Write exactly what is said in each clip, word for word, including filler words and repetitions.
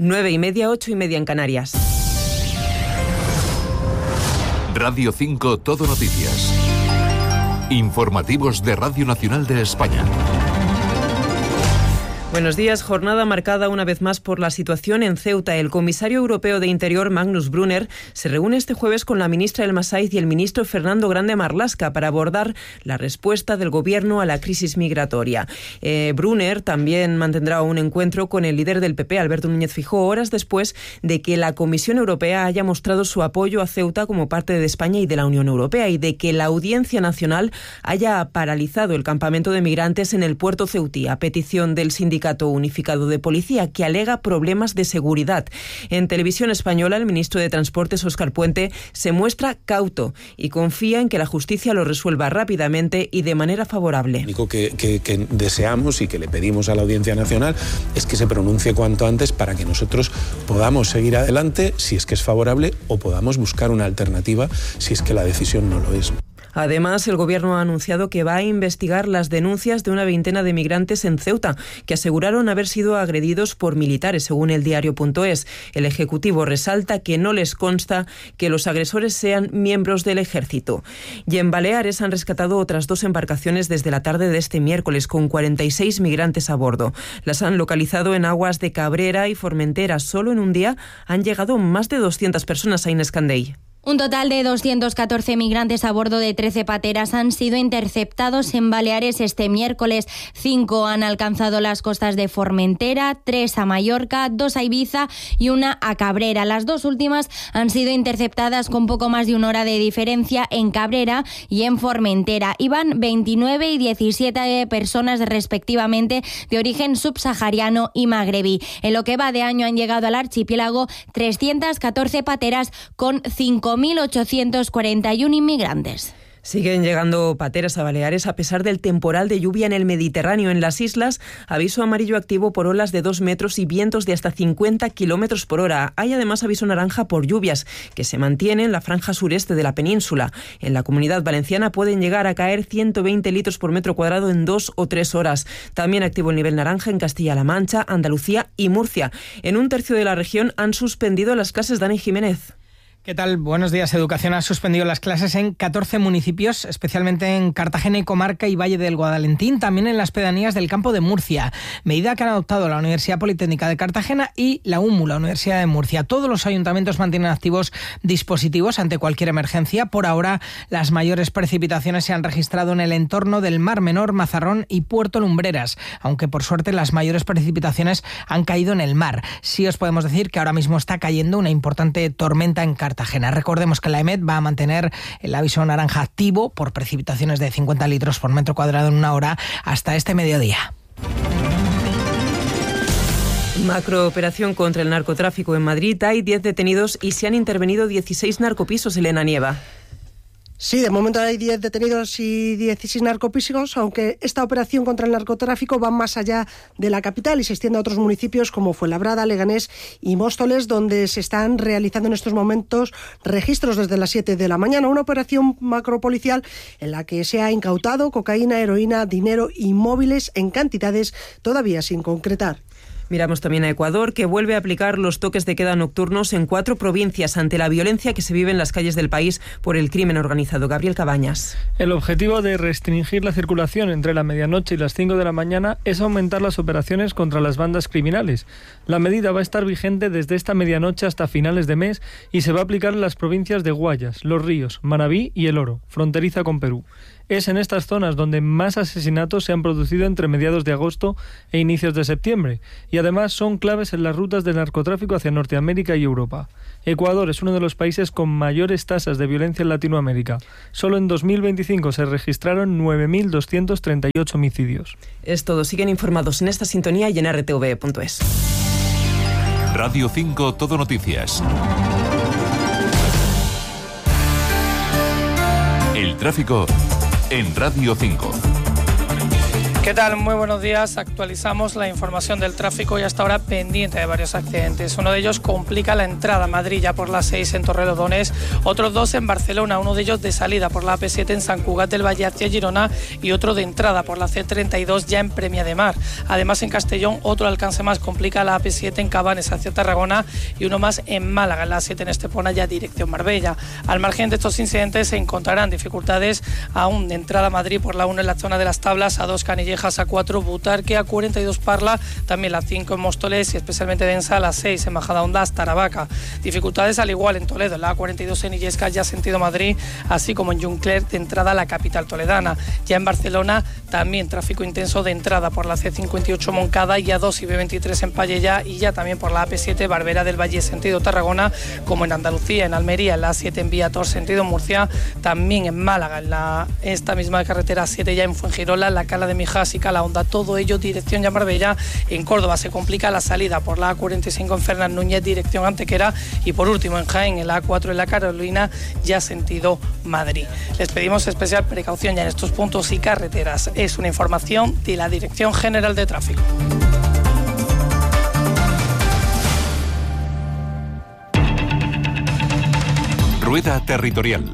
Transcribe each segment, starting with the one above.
Nueve y media, ocho y media en Canarias. Radio cinco Todo Noticias. Informativos de Radio Nacional de España. Buenos días. Jornada marcada una vez más por la situación en Ceuta. El comisario europeo de Interior, Magnus Brunner, se reúne este jueves con la ministra Elma Saiz y el ministro Fernando Grande Marlaska para abordar la respuesta del gobierno a la crisis migratoria. Eh, Brunner también mantendrá un encuentro con el líder del P P, Alberto Núñez Feijóo, horas después de que la Comisión Europea haya mostrado su apoyo a Ceuta como parte de España y de la Unión Europea, y de que la Audiencia Nacional haya paralizado el campamento de migrantes en el puerto ceutí a petición del sindicato Unificado de Policía, que alega problemas de seguridad. En Televisión Española, el ministro de Transportes, Óscar Puente, se muestra cauto y confía en que la justicia lo resuelva rápidamente y de manera favorable. Lo único que, que, que deseamos y que le pedimos a la Audiencia Nacional es que se pronuncie cuanto antes para que nosotros podamos seguir adelante si es que es favorable, o podamos buscar una alternativa si es que la decisión no lo es. Además, el Gobierno ha anunciado que va a investigar las denuncias de una veintena de migrantes en Ceuta, que aseguraron haber sido agredidos por militares, según el diario punto es. El Ejecutivo resalta que no les consta que los agresores sean miembros del Ejército. Y en Baleares han rescatado otras dos embarcaciones desde la tarde de este miércoles, con cuarenta y seis migrantes a bordo. Las han localizado en aguas de Cabrera y Formentera. Solo en un día han llegado más de doscientas personas a Inés Candell. Un total de doscientos catorce migrantes a bordo de trece pateras han sido interceptados en Baleares este miércoles. Cinco han alcanzado las costas de Formentera, tres a Mallorca, dos a Ibiza y una a Cabrera. Las dos últimas han sido interceptadas con poco más de una hora de diferencia en Cabrera y en Formentera. Iban veintinueve y diecisiete personas respectivamente de origen subsahariano y magrebí. En lo que va de año han llegado al archipiélago trescientas catorce pateras con cinco mil ochocientos cuarenta y uno inmigrantes. Siguen llegando pateras a Baleares a pesar del temporal de lluvia en el Mediterráneo. En las islas, aviso amarillo activo por olas de dos metros y vientos de hasta cincuenta kilómetros por hora. Hay además aviso naranja por lluvias, que se mantiene en la franja sureste de la península. En la Comunidad Valenciana pueden llegar a caer ciento veinte litros por metro cuadrado en dos o tres horas. También activo el nivel naranja en Castilla-La Mancha, Andalucía y Murcia. En un tercio de la región han suspendido las clases. Dani Jiménez. ¿Qué tal? Buenos días. Educación ha suspendido las clases en catorce municipios, especialmente en Cartagena y Comarca y Valle del Guadalentín, también en las pedanías del Campo de Murcia, medida que han adoptado la Universidad Politécnica de Cartagena y la U M U, la Universidad de Murcia. Todos los ayuntamientos mantienen activos dispositivos ante cualquier emergencia. Por ahora, las mayores precipitaciones se han registrado en el entorno del Mar Menor, Mazarrón y Puerto Lumbreras, aunque por suerte las mayores precipitaciones han caído en el mar. Sí os podemos decir que ahora mismo está cayendo una importante tormenta en Cartagena. Cartagena. Recordemos que la EMET va a mantener el aviso naranja activo por precipitaciones de cincuenta litros por metro cuadrado en una hora hasta este mediodía. Macrooperación contra el narcotráfico en Madrid. Hay diez detenidos y se han intervenido dieciséis narcopisos. Elena Nieva. Sí, de momento hay diez detenidos y dieciséis narcopisos, aunque esta operación contra el narcotráfico va más allá de la capital y se extiende a otros municipios como Fuenlabrada, Leganés y Móstoles, donde se están realizando en estos momentos registros desde las siete de la mañana. Una operación macropolicial en la que se ha incautado cocaína, heroína, dinero y móviles en cantidades todavía sin concretar. Miramos también a Ecuador, que vuelve a aplicar los toques de queda nocturnos en cuatro provincias ante la violencia que se vive en las calles del país por el crimen organizado. Gabriel Cabañas. El objetivo de restringir la circulación entre la medianoche y las cinco de la mañana es aumentar las operaciones contra las bandas criminales. La medida va a estar vigente desde esta medianoche hasta finales de mes y se va a aplicar en las provincias de Guayas, Los Ríos, Manabí y El Oro, fronteriza con Perú. Es en estas zonas donde más asesinatos se han producido entre mediados de agosto e inicios de septiembre, y además son claves en las rutas del narcotráfico hacia Norteamérica y Europa. Ecuador es uno de los países con mayores tasas de violencia en Latinoamérica. Solo en dos mil veinticinco se registraron nueve mil doscientos treinta y ocho homicidios. Es todo. Siguen informados en esta sintonía y en erre te ve punto es. Radio cinco Todo Noticias. El tráfico en Radio cinco. ¿Qué tal? Muy buenos días. Actualizamos la información del tráfico y hasta ahora pendiente de varios accidentes. Uno de ellos complica la entrada a Madrid ya por la seis en Torrelodones, otros dos en Barcelona, uno de ellos de salida por la A P siete en Sant Cugat del Valle hacia Girona y otro de entrada por la C treinta y dos ya en Premià de Mar. Además en Castellón otro alcance más complica la A P siete en Cabanes hacia Tarragona y uno más en Málaga, en la A siete en Estepona ya dirección Marbella. Al margen de estos incidentes se encontrarán dificultades aún de entrada a Madrid por la uno en la zona de las Tablas, a dos Canillejas, a cuatro Butarque, a cuarenta y dos Parla, también la cinco en Móstoles y especialmente densa la seis en Majadahonda hasta Aravaca. Dificultades al igual en Toledo, la A cuarenta y dos en Illescas ya sentido Madrid, así como en Juncler de entrada a la capital toledana. Ya en Barcelona también tráfico intenso de entrada por la C cincuenta y ocho Moncada y A dos y B veintitrés en Pallella y ya también por la A P siete Barbera del Valle sentido Tarragona, como en Andalucía, en Almería, en la A siete en Viator sentido Murcia, también en Málaga, en la, esta misma carretera A siete ya en Fuengirola, en la Cala de Mijas y Calahonda, todo ello dirección ya Marbella. En Córdoba se complica la salida por la A cuarenta y cinco en Fernán Núñez dirección Antequera y por último en Jaén, en la A cuatro en la Carolina ya sentido Madrid. Les pedimos especial precaución ya en estos puntos y carreteras. Es una información de la Dirección General de Tráfico. Rueda Territorial.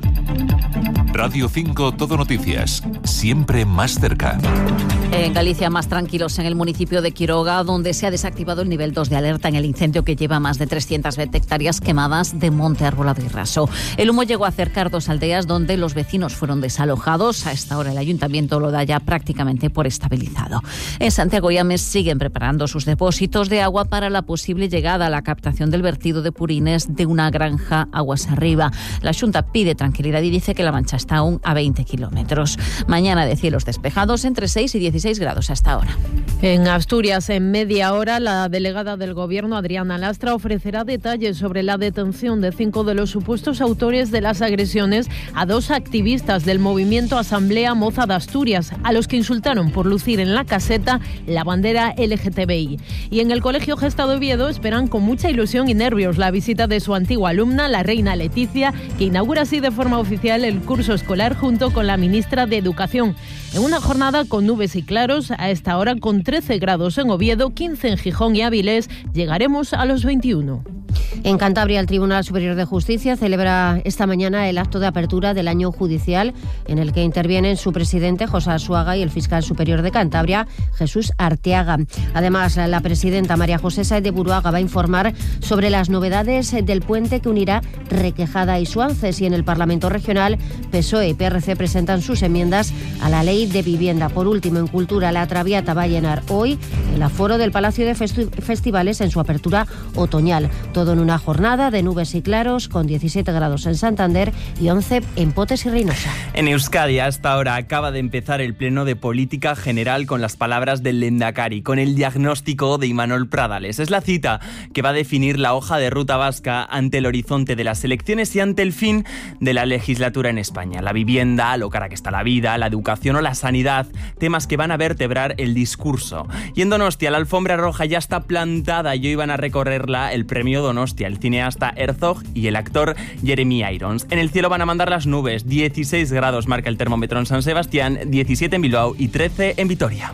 Radio cinco Todo Noticias, siempre más cerca. En Galicia, más tranquilos en el municipio de Quiroga, donde se ha desactivado el nivel dos de alerta en el incendio que lleva más de trescientas veinte hectáreas quemadas de monte arbolado y raso. El humo llegó a cercar dos aldeas donde los vecinos fueron desalojados. A esta hora el ayuntamiento lo da ya prácticamente por estabilizado. En Santiago y Ames siguen preparando sus depósitos de agua para la posible llegada a la captación del vertido de purines de una granja aguas arriba. La Xunta pide tranquilidad y dice que la mancha está aún a veinte kilómetros. Mañana de cielos despejados entre seis y dieciséis grados hasta ahora. En Asturias, en media hora, la delegada del Gobierno, Adriana Lastra, ofrecerá detalles sobre la detención de cinco de los supuestos autores de las agresiones a dos activistas del movimiento Asamblea Moza de Asturias, a los que insultaron por lucir en la caseta la bandera L G T B I. Y en el Colegio Gesta de Oviedo esperan con mucha ilusión y nervios la visita de su antigua alumna, la reina Leticia, que inaugura así de forma oficial el curso escolar junto con la ministra de Educación. En una jornada con nubes y claros, a esta hora con trece grados en Oviedo, quince en Gijón y Avilés, llegaremos a los veintiuno. En Cantabria, el Tribunal Superior de Justicia celebra esta mañana el acto de apertura del año judicial, en el que intervienen su presidente, José Arzuaga, y el fiscal superior de Cantabria, Jesús Arteaga. Además, la presidenta María José Sáez de Buruaga va a informar sobre las novedades del puente que unirá Requejada y Suances, y en el Parlamento Regional, P S O E y P R C presentan sus enmiendas a la Ley de Vivienda. Por último, en Cultura, la Traviata va a llenar hoy el aforo del Palacio de Festi- Festivales en su apertura otoñal. Todo en una jornada de nubes y claros, con diecisiete grados en Santander y once en Potes y Reynosa. En Euskadi, hasta ahora acaba de empezar el Pleno de Política General con las palabras del Lehendakari, con el diagnóstico de Imanol Pradales. Es la cita que va a definir la hoja de ruta vasca ante el horizonte de las elecciones y ante el fin de la legislatura en España. La vivienda, lo cara que está la vida, la educación o la sanidad, temas que van a vertebrar el discurso. Y en Donostia, la alfombra roja ya está plantada y hoy van a recorrerla el premio Donostia, el cineasta Herzog y el actor Jeremy Irons. En el cielo van a mandar las nubes, dieciséis grados marca el termómetro en San Sebastián, diecisiete en Bilbao y trece en Vitoria.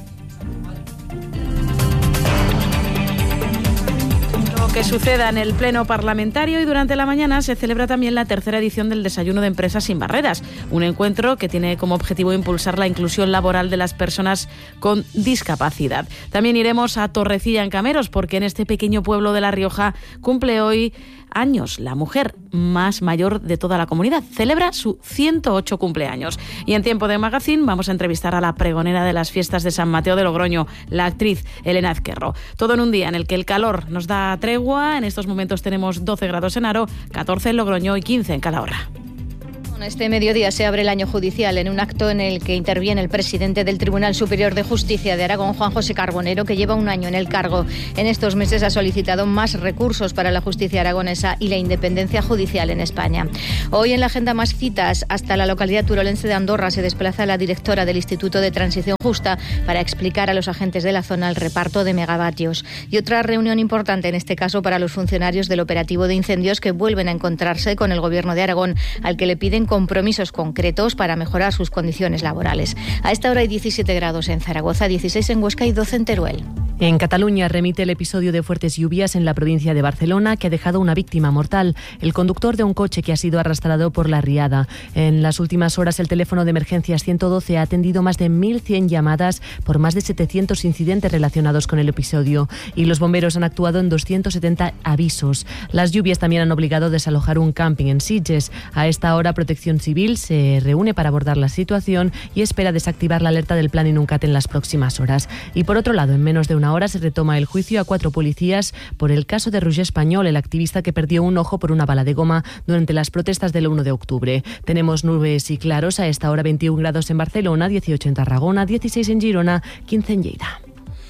Que suceda en el Pleno Parlamentario, y durante la mañana se celebra también la tercera edición del Desayuno de Empresas sin Barreras, un encuentro que tiene como objetivo impulsar la inclusión laboral de las personas con discapacidad. También iremos a Torrecilla en Cameros, porque en este pequeño pueblo de La Rioja cumple hoy años la mujer más mayor de toda la comunidad. Celebra su ciento ocho cumpleaños. Y en Tiempo de Magazine vamos a entrevistar a la pregonera de las fiestas de San Mateo de Logroño, la actriz Elena Ezquerro. Todo en un día en el que el calor nos da tregua. En estos momentos tenemos doce grados en Haro, catorce en Logroño y quince en Calahorra. Este mediodía se abre el año judicial en un acto en el que interviene el presidente del Tribunal Superior de Justicia de Aragón, Juan José Carbonero, que lleva un año en el cargo. En estos meses ha solicitado más recursos para la justicia aragonesa y la independencia judicial en España. Hoy en la agenda más citas, hasta la localidad turolense de Andorra se desplaza la directora del Instituto de Transición Justa para explicar a los agentes de la zona el reparto de megavatios. Y otra reunión importante en este caso para los funcionarios del operativo de incendios, que vuelven a encontrarse con el Gobierno de Aragón, al que le piden compromisos concretos para mejorar sus condiciones laborales. A esta hora hay diecisiete grados en Zaragoza, dieciséis en Huesca y doce en Teruel. En Cataluña remite el episodio de fuertes lluvias en la provincia de Barcelona que ha dejado una víctima mortal, el conductor de un coche que ha sido arrastrado por la riada. En las últimas horas el teléfono de emergencias ciento doce ha atendido más de mil cien llamadas por más de setecientos incidentes relacionados con el episodio y los bomberos han actuado en doscientos setenta avisos. Las lluvias también han obligado a desalojar un camping en Sitges. A esta hora Protección Civil se reúne para abordar la situación y espera desactivar la alerta del plan Inuncat en las próximas horas. Y por otro lado, en menos de una hora se retoma el juicio a cuatro policías por el caso de Roger Español, el activista que perdió un ojo por una bala de goma durante las protestas del uno de octubre. Tenemos nubes y claros, a esta hora veintiún grados en Barcelona, dieciocho en Tarragona, dieciséis en Girona, quince en Lleida.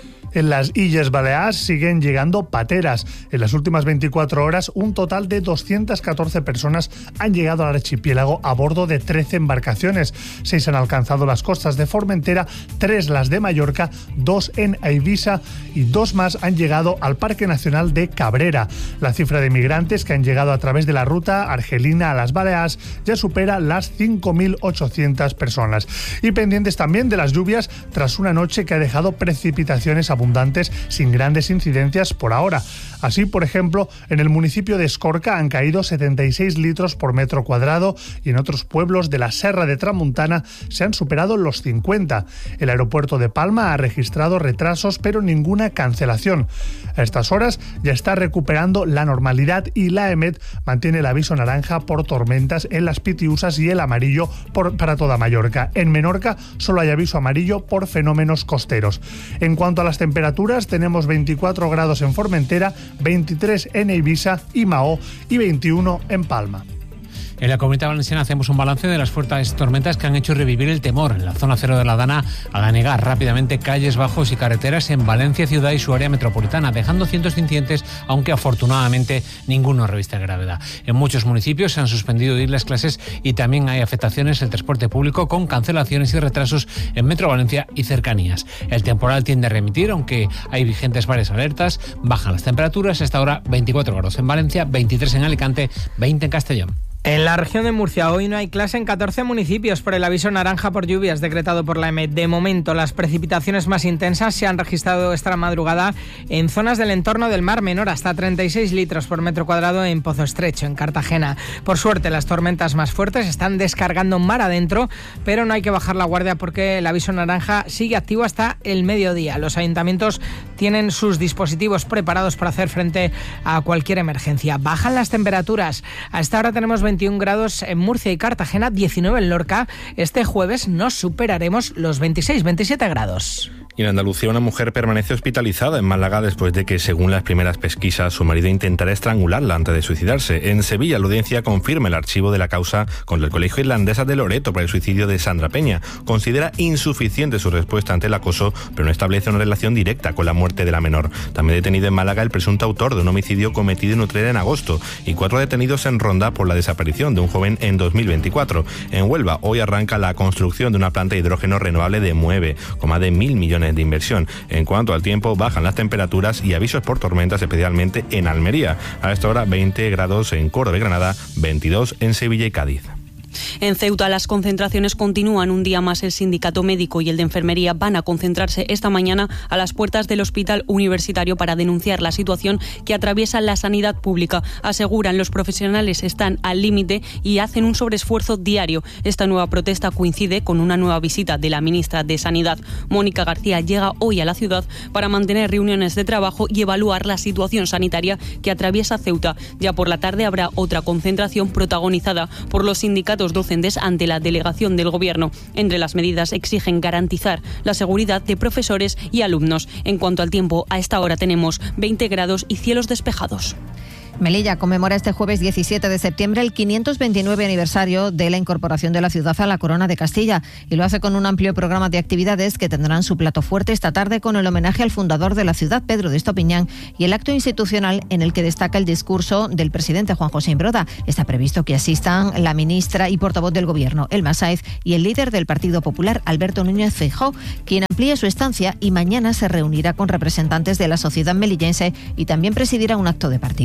En las Illes Balears siguen llegando pateras. En las últimas veinticuatro horas, un total de doscientas catorce personas han llegado al archipiélago a bordo de trece embarcaciones. Seis han alcanzado las costas de Formentera, tres las de Mallorca, dos en Eivissa y dos más han llegado al Parque Nacional de Cabrera. La cifra de migrantes que han llegado a través de la ruta argelina a las Baleares ya supera las cinco mil ochocientas personas. Y pendientes también de las lluvias tras una noche que ha dejado precipitaciones abundantes sin grandes incidencias por ahora. Así, por ejemplo, en el municipio de Escorca han caído setenta y seis litros por metro cuadrado y en otros pueblos de la Serra de Tramuntana se han superado los cincuenta. El aeropuerto de Palma ha registrado retrasos pero ninguna cancelación. A estas horas ya está recuperando la normalidad y la EMET mantiene el aviso naranja por tormentas en las Pitiusas y el amarillo por, para toda Mallorca. En Menorca solo hay aviso amarillo por fenómenos costeros. En cuanto a las temperaturas, tenemos veinticuatro grados en Formentera, veintitrés en Eivissa y Mahó y veintiuno en Palma. En la Comunidad Valenciana hacemos un balance de las fuertes tormentas que han hecho revivir el temor en la zona cero de la Dana al anegar rápidamente calles, bajos y carreteras en Valencia ciudad y su área metropolitana, dejando cientos de incidentes, aunque afortunadamente ninguno reviste gravedad. En muchos municipios se han suspendido hoy las clases y también hay afectaciones en el transporte público con cancelaciones y retrasos en Metro Valencia y cercanías. El temporal tiende a remitir, aunque hay vigentes varias alertas. Bajan las temperaturas, hasta ahora veinticuatro grados en Valencia, veintitrés en Alicante, veinte en Castellón. En la región de Murcia hoy no hay clase en catorce municipios por el aviso naranja por lluvias decretado por la EMET. De momento, las precipitaciones más intensas se han registrado esta madrugada en zonas del entorno del Mar Menor, hasta treinta y seis litros por metro cuadrado en Pozo Estrecho, en Cartagena. Por suerte, las tormentas más fuertes están descargando mar adentro, pero no hay que bajar la guardia porque el aviso naranja sigue activo hasta el mediodía. Los ayuntamientos tienen sus dispositivos preparados para hacer frente a cualquier emergencia. Bajan las temperaturas. A esta hora tenemos veintiún grados en Murcia y Cartagena, diecinueve en Lorca. Este jueves no superaremos los veintiséis veintisiete grados. Y en Andalucía una mujer permanece hospitalizada en Málaga después de que, según las primeras pesquisas, su marido intentara estrangularla antes de suicidarse. En Sevilla, la audiencia confirma el archivo de la causa contra el Colegio Irlandesa de Loreto por el suicidio de Sandra Peña. Considera insuficiente su respuesta ante el acoso, pero no establece una relación directa con la muerte de la menor. También detenido en Málaga el presunto autor de un homicidio cometido en Utrera en agosto y cuatro detenidos en Ronda por la desaparición de un joven en dos mil veinticuatro. En Huelva, hoy arranca la construcción de una planta de hidrógeno renovable de Mueve, con más de mil millones de inversión. En cuanto al tiempo, bajan las temperaturas y avisos por tormentas, especialmente en Almería. A esta hora veinte grados en Córdoba y Granada, veintidós en Sevilla y Cádiz. En Ceuta las concentraciones continúan. Un día más el sindicato médico y el de enfermería van a concentrarse esta mañana a las puertas del hospital universitario para denunciar la situación que atraviesa la sanidad pública. Aseguran los profesionales están al límite y hacen un sobreesfuerzo diario. Esta nueva protesta coincide con una nueva visita de la ministra de Sanidad. Mónica García llega hoy a la ciudad para mantener reuniones de trabajo y evaluar la situación sanitaria que atraviesa Ceuta. Ya por la tarde habrá otra concentración protagonizada por los sindicatos docentes ante la delegación del Gobierno. Entre las medidas exigen garantizar la seguridad de profesores y alumnos. En cuanto al tiempo, a esta hora tenemos veinte grados y cielos despejados. Melilla conmemora este jueves diecisiete de septiembre el quinientos veintinueve aniversario de la incorporación de la ciudad a la Corona de Castilla y lo hace con un amplio programa de actividades que tendrán su plato fuerte esta tarde con el homenaje al fundador de la ciudad, Pedro de Estopiñán, y el acto institucional en el que destaca el discurso del presidente Juan José Imbroda. Está previsto que asistan la ministra y portavoz del Gobierno, Elma Sáez, y el líder del Partido Popular, Alberto Núñez Feijóo, quien amplía su estancia y mañana se reunirá con representantes de la sociedad melillense y también presidirá un acto de partido.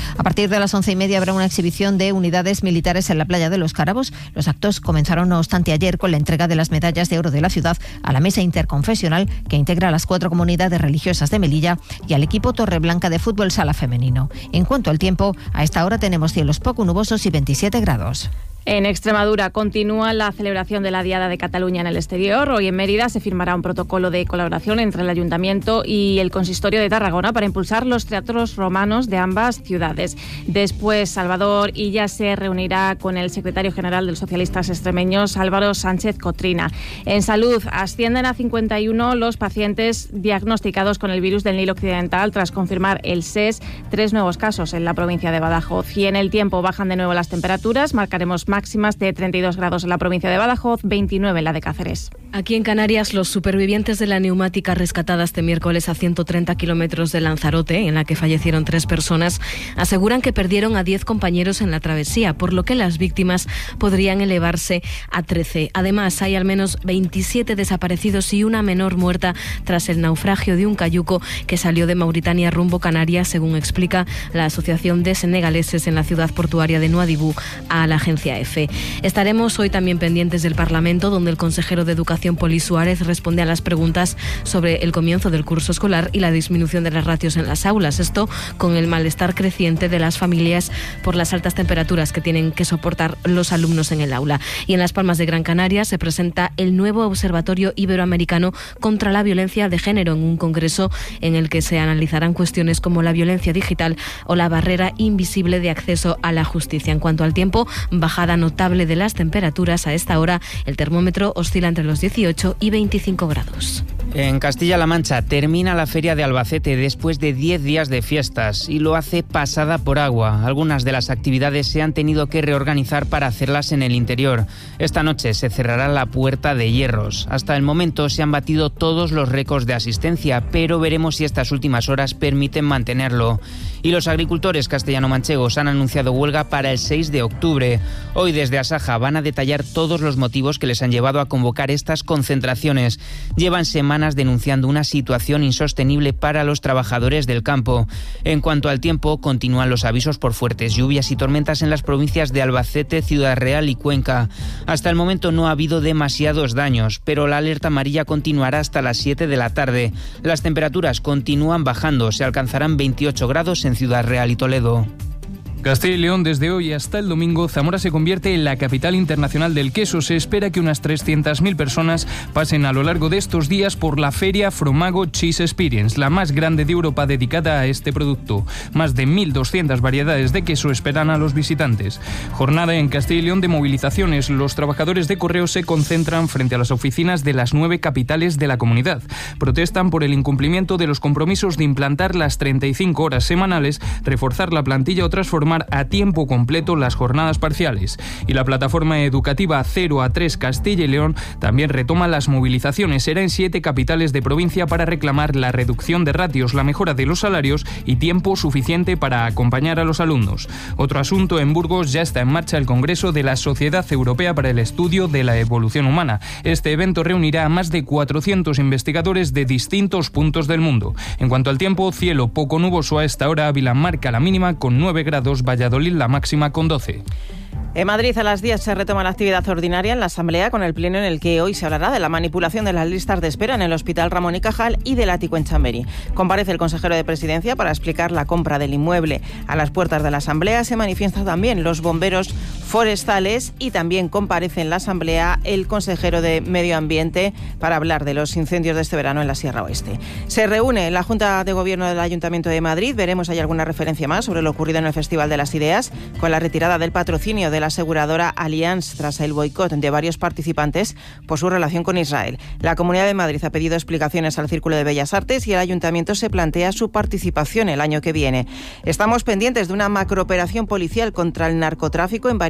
A partir de las once y media habrá una exhibición de unidades militares en la playa de Los Cárabos. Los actos comenzaron, no obstante, ayer con la entrega de las medallas de oro de la ciudad a la mesa interconfesional que integra a las cuatro comunidades religiosas de Melilla y al equipo Torreblanca de fútbol sala femenino. En cuanto al tiempo, a esta hora tenemos cielos poco nubosos y veintisiete grados. En Extremadura continúa la celebración de la Diada de Cataluña en el exterior. Hoy en Mérida se firmará un protocolo de colaboración entre el Ayuntamiento y el Consistorio de Tarragona para impulsar los teatros romanos de ambas ciudades. Después, Salvador Illa se reunirá con el secretario general de los socialistas extremeños, Álvaro Sánchez Cotrina. En salud, ascienden a cincuenta y uno los pacientes diagnosticados con el virus del Nilo Occidental tras confirmar el S E S tres nuevos casos en la provincia de Badajoz. Y en el tiempo bajan de nuevo las temperaturas, marcaremos máximas de treinta y dos grados en la provincia de Badajoz, veintinueve en la de Cáceres. Aquí en Canarias, los supervivientes de la neumática rescatada este miércoles a ciento treinta kilómetros de Lanzarote, en la que fallecieron tres personas, aseguran que perdieron a diez compañeros en la travesía, por lo que las víctimas podrían elevarse a trece. Además, hay al menos veintisiete desaparecidos y una menor muerta tras el naufragio de un cayuco que salió de Mauritania rumbo Canarias, según explica la Asociación de Senegaleses en la ciudad portuaria de Nuadhibou a la agencia EFE. Estaremos hoy también pendientes del Parlamento, donde el consejero de Educación, Poli Suárez, responde a las preguntas sobre el comienzo del curso escolar y la disminución de las ratios en las aulas. Esto con el malestar creciente de las familias por las altas temperaturas que tienen que soportar los alumnos en el aula. Y en Las Palmas de Gran Canaria se presenta el nuevo Observatorio Iberoamericano contra la Violencia de Género, en un congreso en el que se analizarán cuestiones como la violencia digital o la barrera invisible de acceso a la justicia. En cuanto al tiempo, bajada notable de las temperaturas. A esta hora el termómetro oscila entre los dieciocho y veinticinco grados. En Castilla-La Mancha termina la Feria de Albacete después de diez días de fiestas y lo hace pasada por agua. Algunas de las actividades se han tenido que reorganizar para hacerlas en el interior. Esta noche se cerrará la Puerta de Hierros. Hasta el momento se han batido todos los récords de asistencia, pero veremos si estas últimas horas permiten mantenerlo. Y los agricultores castellano-manchegos han anunciado huelga para el seis de octubre. Hoy desde Asaja van a detallar todos los motivos que les han llevado a convocar estas concentraciones. Llevan semanas denunciando una situación insostenible para los trabajadores del campo. En cuanto al tiempo, continúan los avisos por fuertes lluvias y tormentas en las provincias de Albacete, Ciudad Real y Cuenca. Hasta el momento no ha habido demasiados daños, pero la alerta amarilla continuará hasta las siete de la tarde. Las temperaturas continúan bajando, se alcanzarán veintiocho grados en Ciudad Real y Toledo. Castilla y León, desde hoy hasta el domingo, Zamora se convierte en la capital internacional del queso. Se espera que unas trescientas mil personas pasen a lo largo de estos días por la feria Fromago Cheese Experience, la más grande de Europa dedicada a este producto. Más de mil doscientas variedades de queso esperan a los visitantes. Jornada en Castilla y León de movilizaciones. Los trabajadores de correos se concentran frente a las oficinas de las nueve capitales de la comunidad. Protestan por el incumplimiento de los compromisos de implantar las treinta y cinco horas semanales, reforzar la plantilla o transformar a tiempo completo las jornadas parciales. Y la plataforma educativa cero a tres Castilla y León también retoma las movilizaciones. Será en siete capitales de provincia para reclamar la reducción de ratios, la mejora de los salarios y tiempo suficiente para acompañar a los alumnos. Otro asunto: en Burgos ya está en marcha el Congreso de la Sociedad Europea para el Estudio de la Evolución Humana. Este evento reunirá a más de cuatrocientos investigadores de distintos puntos del mundo. En cuanto al tiempo, cielo poco nuboso a esta hora. Ávila marca la mínima con nueve grados, Valladolid la máxima con doce. En Madrid a las diez se retoma la actividad ordinaria en la Asamblea, con el pleno en el que hoy se hablará de la manipulación de las listas de espera en el Hospital Ramón y Cajal y del ático en Chamberí. Comparece el consejero de Presidencia para explicar la compra del inmueble. A las puertas de la Asamblea se manifiestan también los bomberos forestales y también comparece en la Asamblea el consejero de Medio Ambiente para hablar de los incendios de este verano en la Sierra Oeste. Se reúne la Junta de Gobierno del Ayuntamiento de Madrid. Veremos si hay alguna referencia más sobre lo ocurrido en el Festival de las Ideas, con la retirada del patrocinio de la aseguradora Allianz tras el boicot de varios participantes por su relación con Israel. La Comunidad de Madrid ha pedido explicaciones al Círculo de Bellas Artes y el Ayuntamiento se plantea su participación el año que viene. Estamos pendientes de una macrooperación policial contra el narcotráfico en varias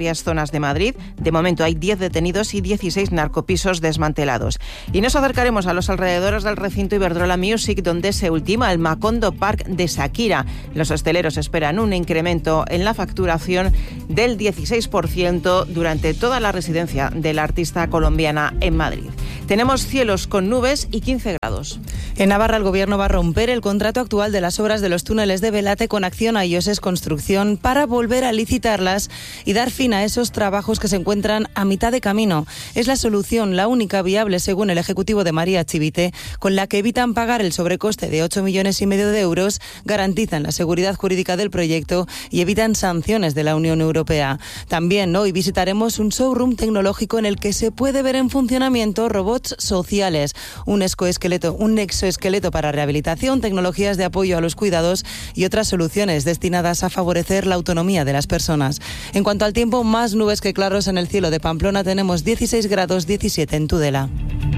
varias zonas de Madrid. De momento hay diez detenidos y dieciséis narcopisos desmantelados. Y nos acercaremos a los alrededores del recinto Iberdrola Music, donde se ultima el Macondo Park de Shakira. Los hosteleros esperan un incremento en la facturación del dieciséis por ciento durante toda la residencia de la artista colombiana en Madrid. Tenemos cielos con nubes y quince grados. En Navarra, el Gobierno va a romper el contrato actual de las obras de los túneles de Velate con Acciona y Oses Construcción para volver a licitarlas y dar fin a esos trabajos que se encuentran a mitad de camino. Es la solución, la única viable, según el Ejecutivo de María Chivite, con la que evitan pagar el sobrecoste de ocho millones y medio de euros, garantizan la seguridad jurídica del proyecto y evitan sanciones de la Unión Europea. También hoy visitaremos un showroom tecnológico en el que se puede ver en funcionamiento robots sociales, un exoesqueleto, un exoesqueleto para rehabilitación, tecnologías de apoyo a los cuidados y otras soluciones destinadas a favorecer la autonomía de las personas. En cuanto al tiempo, más nubes que claros en el cielo de Pamplona. Tenemos dieciséis grados, diecisiete en Tudela.